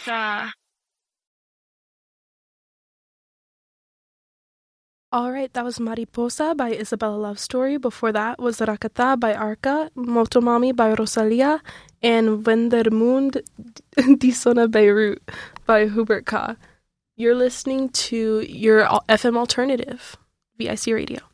All right, that was Mariposa by Isabella Love Story. Before that was Rakata by Arca, Motomami by Rosalia, and Vendermund di Zona Beirut by Hubert K. You're listening to your FM alternative, VIC Radio.